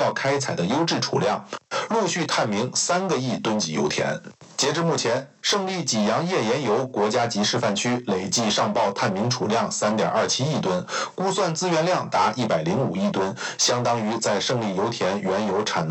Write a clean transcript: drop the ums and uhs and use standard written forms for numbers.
料开采的优质储量，陆续探明3个亿吨级油田。截至目前，胜利济阳页岩油国家级示范区累计上报探明储量3.27亿吨，估算资源量达105亿吨，相当于在胜利油田原有产能